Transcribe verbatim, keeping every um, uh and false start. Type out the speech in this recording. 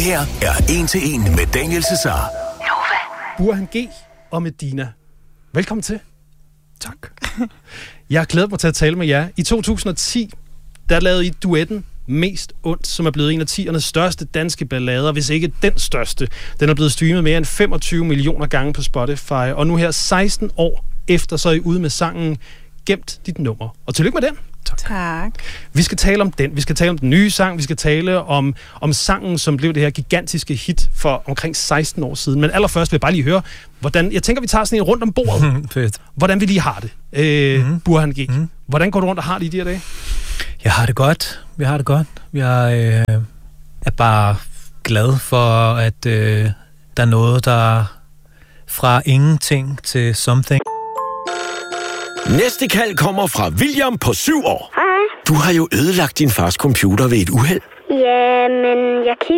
her er En til En med Daniel Cesar. Burhan G og Medina. Velkommen til. Tak. Jeg har glædet mig til at tale med jer. I to tusind og ti, der lavede I duetten Mest Ondt, som er blevet en af tiernes største danske ballader, hvis ikke den største. Den er blevet streamet mere end femogtyve millioner gange på Spotify, og nu her seksten år efter, så er I ude med sangen Gemt dit nummer. Og tillykke med den. Tak. Tak. Vi skal tale om den. Vi skal tale om den nye sang. Vi skal tale om, om sangen, som blev det her gigantiske hit for omkring seksten år siden. Men allerførst vil jeg bare lige høre, hvordan... Jeg tænker, vi tager sådan en rundt om bordet. Fedt. Hvordan vi lige har det. Øh, mm-hmm. Burhan G. Mm-hmm. Hvordan går du rundt og har det i de her dage? Jeg har det godt. Jeg har det godt. Jeg øh, er bare glad for, at øh, der er noget, der fra ingenting til something. Næste kald kommer fra William på syv år. Hej. Du har jo ødelagt din fars computer ved et uheld. Ja, men jeg kiggede